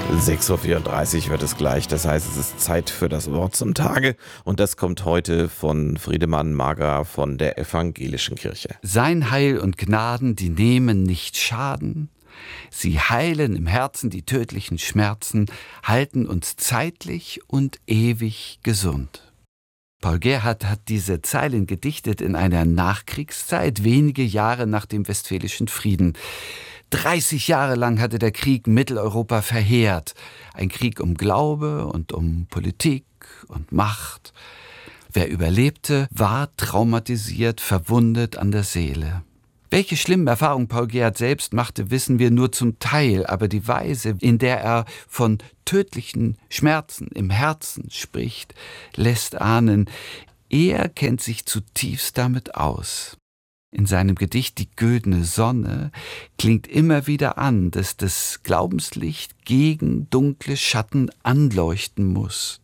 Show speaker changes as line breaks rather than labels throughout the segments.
6:34 Uhr wird es gleich, das heißt, es ist Zeit für das Wort zum Tage und das kommt heute von Friedemann Mager von der Evangelischen Kirche.
Sein Heil und Gnaden, die nehmen nicht Schaden, sie heilen im Herzen die tödlichen Schmerzen, halten uns zeitlich und ewig gesund. Paul Gerhardt hat diese Zeilen gedichtet in einer Nachkriegszeit, wenige Jahre nach dem Westfälischen Frieden. 30 Jahre lang hatte der Krieg Mitteleuropa verheert. Ein Krieg um Glaube und um Politik und Macht. Wer überlebte, war traumatisiert, verwundet an der Seele. Welche schlimmen Erfahrungen Paul Gerhardt selbst machte, wissen wir nur zum Teil, aber die Weise, in der er von tödlichen Schmerzen im Herzen spricht, lässt ahnen, er kennt sich zutiefst damit aus. In seinem Gedicht »Die güldene Sonne« klingt immer wieder an, dass das Glaubenslicht gegen dunkle Schatten anleuchten muss.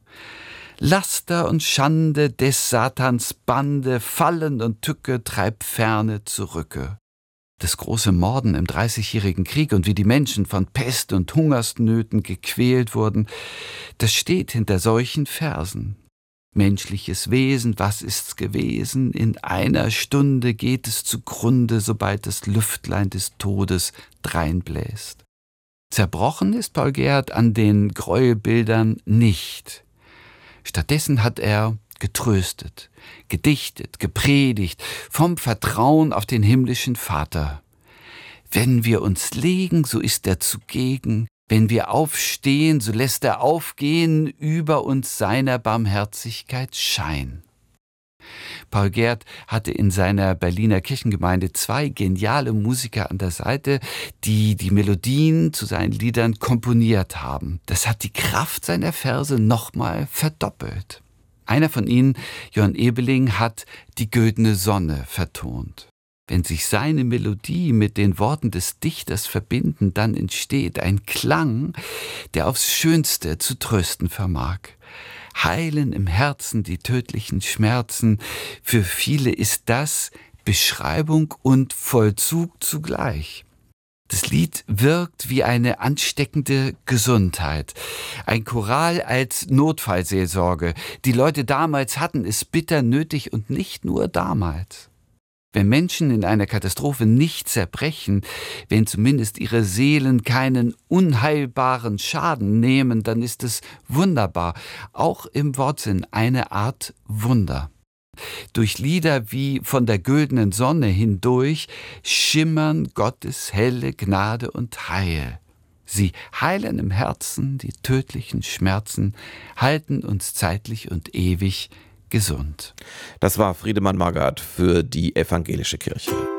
Laster und Schande des Satans Bande, Fallen und Tücke treibt ferne zurücke. Das große Morden im Dreißigjährigen Krieg und wie die Menschen von Pest und Hungersnöten gequält wurden, das steht hinter solchen Versen. Menschliches Wesen, was ist's gewesen? In einer Stunde geht es zugrunde, sobald das Lüftlein des Todes dreinbläst. Zerbrochen ist Paul Gerhardt an den Gräuelbildern nicht. Stattdessen hat er getröstet, gedichtet, gepredigt vom Vertrauen auf den himmlischen Vater. Wenn wir uns legen, so ist er zugegen. Wenn wir aufstehen, so lässt er aufgehen über uns seiner Barmherzigkeit Schein. Paul Gerhardt hatte in seiner Berliner Kirchengemeinde 2 geniale Musiker an der Seite, die die Melodien zu seinen Liedern komponiert haben. Das hat die Kraft seiner Verse nochmal verdoppelt. Einer von ihnen, Jörn Ebeling, hat »Die güldene Sonne« vertont. Wenn sich seine Melodie mit den Worten des Dichters verbinden, dann entsteht ein Klang, der aufs Schönste zu trösten vermag. Heilen im Herzen die tödlichen Schmerzen. Für viele ist das Beschreibung und Vollzug zugleich. Das Lied wirkt wie eine ansteckende Gesundheit. Ein Choral als Notfallseelsorge. Die Leute damals hatten es bitter nötig und nicht nur damals. Wenn Menschen in einer Katastrophe nicht zerbrechen, wenn zumindest ihre Seelen keinen unheilbaren Schaden nehmen, dann ist es wunderbar, auch im Wortsinn eine Art Wunder. Durch Lieder wie »Von der güldenen Sonne« hindurch schimmern Gottes helle Gnade und Heil. Sie heilen im Herzen die tödlichen Schmerzen, halten uns zeitlich und ewig gesund.
Das war Friedemann Mager für die Evangelische Kirche.